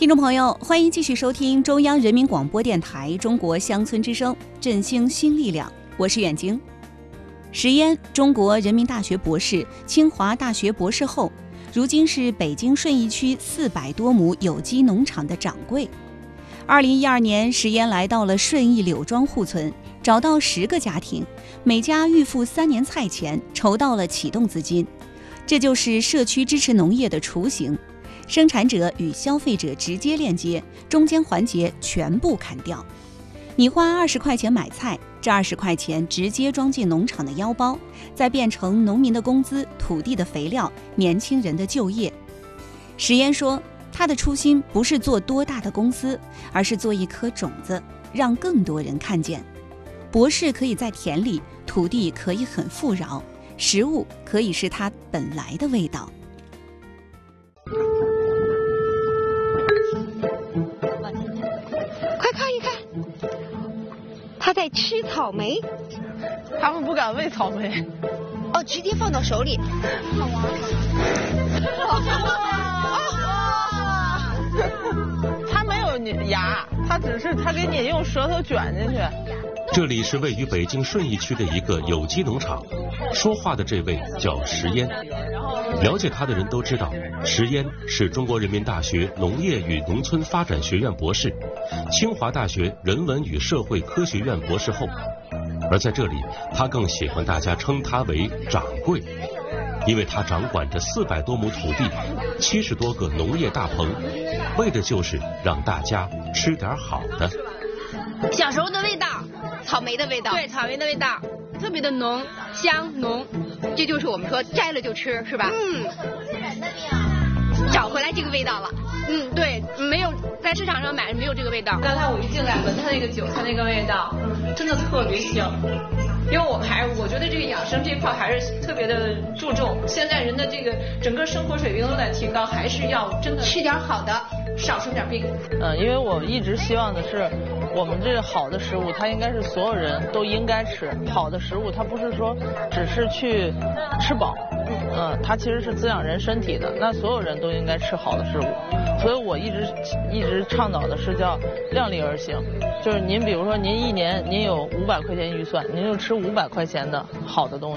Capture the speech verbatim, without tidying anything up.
听众朋友，欢迎继续收听中央人民广播电台中国乡村之声，振兴新力量，我是远晶。石嫣，中国人民大学博士，清华大学博士后，如今是北京顺义区四百多亩有机农场的掌柜。二零一二年，石嫣来到了顺义柳庄户村，找到十个家庭，每家预付三年菜钱，筹到了启动资金。这就是社区支持农业的雏形。生产者与消费者直接链接，中间环节全部砍掉。你花二十块钱买菜，这二十块钱直接装进农场的腰包，再变成农民的工资、土地的肥料、年轻人的就业。石嫣说，他的初心不是做多大的公司，而是做一颗种子，让更多人看见。博士可以在田里，土地可以很富饶，食物可以是它本来的味道。 他在吃草莓， 他们不敢喂草莓， 哦，直接放到手里。 他没有牙，他只是他给你用舌头卷进去。 这里是位于北京顺义区的一个有机农场，说话的这位叫石嫣。了解他的人都知道，石嫣是中国人民大学农业与农村发展学院博士，清华大学人文与社会科学院博士后。而在这里，他更喜欢大家称他为掌柜，因为他掌管着四百多亩土地，七十多个农业大棚，为的就是让大家吃点好的。 小时候的味道，草莓的味道， 对，草莓的味道特别的浓香浓， 这就是我们说摘了就吃，是吧？ 嗯， 找回来这个味道了。 嗯，对，没有在市场上买没有这个味道。刚才我一进来闻它那个韭菜那个味道，真的特别香。因为我们还我觉得这个养生这块还是特别的注重，现在人的这个整个生活水平都在提高，还是要真的吃点好的， 少生点病。 嗯，因为我一直希望的是，我们这好的食物，它应该是所有人都应该吃。好的食物，它不是说只是去吃饱，嗯，它其实是滋养人身体的。那所有人都应该吃好的食物，所以我一直一直倡导的是叫量力而行，就是您比如说您一年您有五百块钱预算，您就吃五百块钱的好的东西。